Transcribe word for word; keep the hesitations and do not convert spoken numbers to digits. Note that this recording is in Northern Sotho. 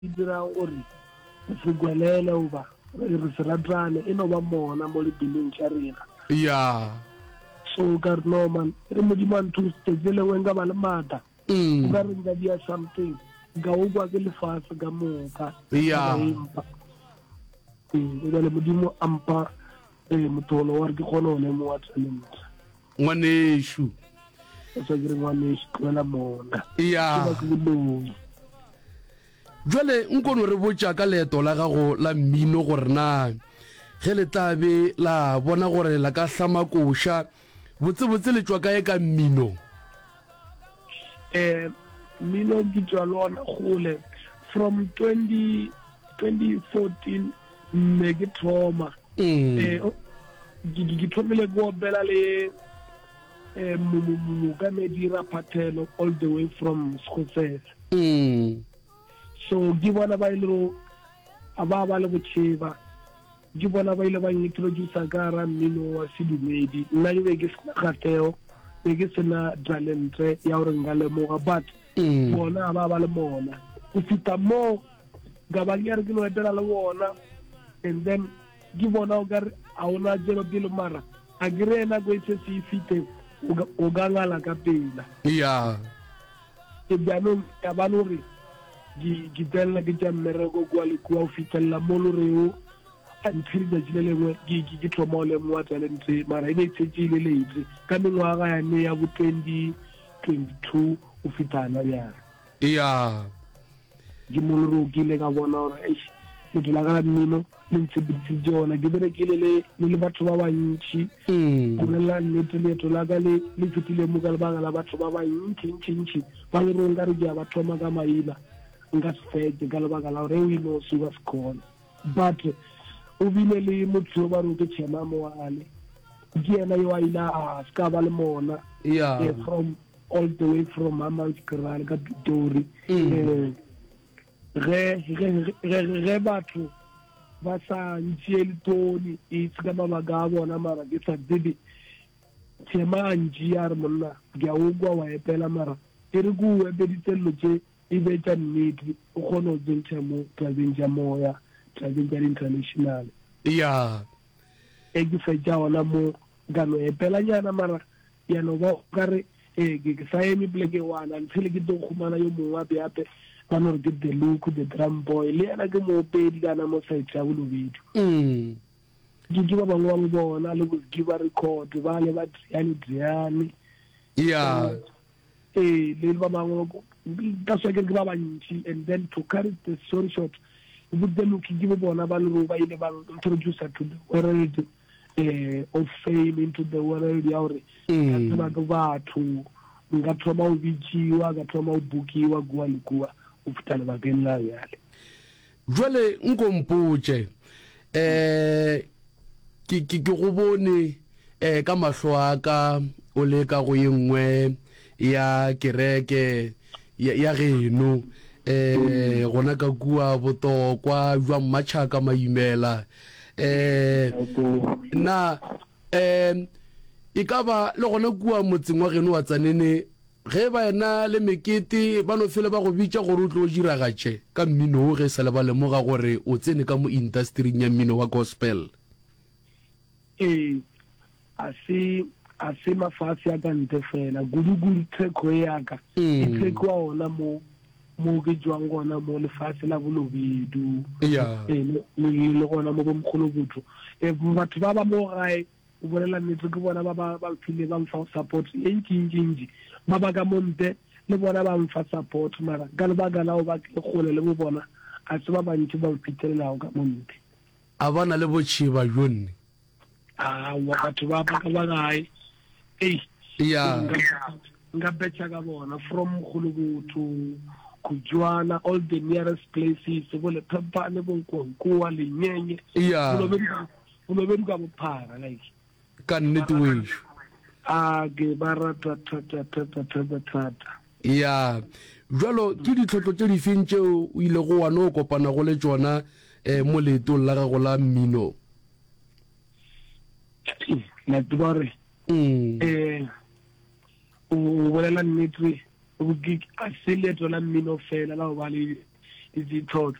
dira gore se gwelela uba re se ratrane e no ba mona mo le dileng tša rena ya so ka re no man re modimo a nthusitse tsele wenka ba le mata mm o ka re nka dia something ga o kwa ke lefase ka moka ya e le modimo ampa e motolo wa re ke kgone go lemoga talent ngwaneshu o sa kere ngwaneshu tloela mona ya jwale nkono re botša ka leeto la gago la mmino gore na ge le tlabe la bona gore la ka hlama koša botsebotse le tšwa kae ka mmino um mmino ke tšwa le ona gole from twenty fourteen mme ke thoma um ke thomile ke opela le um mokamedi Raphathelo all the way from Scottsdale mm so ke bona ba ile a ba ba le botšheba ke bona ba ile ba introduce ka ra mmino wa sedumedi nna ke be ke sena kgatlhego be ke sena talente ya gore nka lemoga but bona ba ba le mona go feta mo ka ba ke re ke no etela le bona and then ke bona o ka re a ona jelo pele mara a ke re ena go se se fite o ka ngala ka pela ya ke jaanong ya ba lore ke tsela ke tša mmereko kwa le kwa o fitlhelela mo loreo a ntshiri tšatši le lengwe ke thoma o lemoa talente mara e ne e tšhetše ile leitse ka mengwaga yane ya bo twenty twenty-two o fitana bjare ya ke mo loreo ke ile ka bona gore eish motho la ka la mmino le ntshepedisitše ona ke berekile le batho ba bantšhi golela nnete leeto la ka le fetile mo ka lebaka la batho ba bantšhi-ntši-ntši ba le rong ka re ke a ba thoma ka maina nka se fete ka lebaka la gore o ile o suka sekgona but o bile le motho yo ba re ke tšhema moale ke yena yo a ile a se ka ba le mona from all the way from Hammanskraal ka Pitori ge batho ba sa ntšee letoni e se ka mabaka a bona mara ke sa tsebe tšhema a ntši a re monna ke a o kwa wa epela mara e re ke o epeditse dilo tše e be tša nnete o kgone go tsentšha mo tabeng tša moya tabeng tša international ya e ke fetša gona mo ka no epelanyana mara yano ba ka re ke sa eme pleke wana ntlhele ke tlo khumana yo mongwe ape ape ba no re ke the look the drum boy le yana ke moopedi kana mo site ya bolobedu ke ke ba bangwe ba bona le go give a record ba le ba Driani Driani ya eh le ba bangwe ka se ke ba bantši and then to carry the story short with the look ke bona ba le ba ile ba introduce to the world uh, of fame into the world ya gore ka ba ka batho nka thoma o bitsiwa ka thoma o bukiwa kwa le kwa o fitala ba ke nna yale jwale nkompotse eh ke ke go bone eh ka mahlo aka o le ka go yengwe ya kereke ya geno eh gona ka kua botokwa jwa mmatšhaka maimela eh na eh e ka ba le gona kua motseng wa geno wa tsanene ge ba ena le mekete ba no fele ba go bitša gore o tlo diragatše ka mmino ge sa le ba lemoga gore o tsene ka mo industry ya mmino wa gospel eh a se a se mafase a ka nte fela gudu-gudu theko ya ka e theko wa ona mo mo ke jwang gona mo lefase la bolobedu le gona mo bomkgolo botho batho ba ba mo gae o bolela nnete ke bona ba ba phile ba mfa support e ntši-ntši ba ba ka monte le bona ba mfa support mara ka lebaka lao ba ke kgole le bo bona a se ba bantši ba pitelelago ka monte a bana le botšhiba jonne awa batho ba ba ka ba gae ei ya nka betša ka bona from Kgolobotho Kujwana all the nearest places bo le Phepane bo Nkonkua le Nyenye ya bo be ka bophara like ka nnete wešo a ke ba rata thata thata thata thata ya jwalo ke ditlhotlo tše di feng tšeo o ile go wana o kopana go le tšona um mo leetong la gago la mmino na tibare eh o bolela nnete a se leeto la mmino fela la go ba le dithotlo